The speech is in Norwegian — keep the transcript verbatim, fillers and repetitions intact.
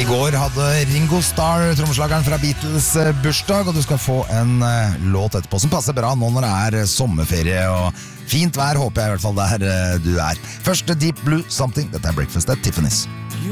I går hadde Ringo Starr, trommeslageren fra Beatles, bursdag, og du skal få en uh, låt etterpå som passer bra nå når det er sommerferie og fint vær, håper jeg i hvert fall der uh, du er. Første Deep Blue Something, dette er Breakfast at Tiffany's.